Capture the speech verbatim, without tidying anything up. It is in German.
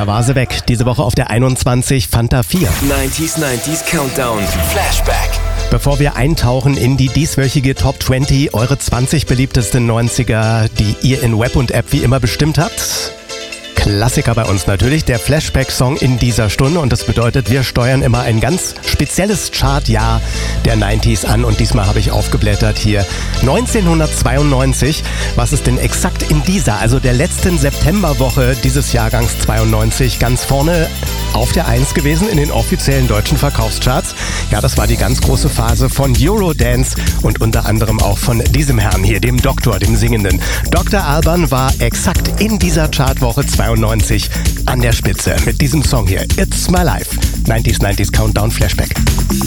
Da war sie weg. Diese Woche auf der einundzwanzig Fanta vier. neunziger, neunziger Countdown. Flashback. Bevor wir eintauchen in die dieswöchige Top zwanzig, eure zwanzig beliebtesten neunziger, die ihr in Web und App wie immer bestimmt habt. Klassiker bei uns natürlich, der Flashback-Song in dieser Stunde, und das bedeutet, wir steuern immer ein ganz spezielles Chartjahr der neunziger an, und diesmal habe ich aufgeblättert hier neunzehnhundertzweiundneunzig. Was ist denn exakt in dieser, also der letzten Septemberwoche dieses Jahrgangs zweiundneunzig ganz vorne auf der eins gewesen in den offiziellen deutschen Verkaufscharts? Ja, das war die ganz große Phase von Eurodance und unter anderem auch von diesem Herrn hier, dem Doktor, dem Singenden. Doktor Alban war exakt in dieser Chartwoche zweiundneunzig an der Spitze mit diesem Song hier, It's My Life. neunziger, neunziger Countdown Flashback.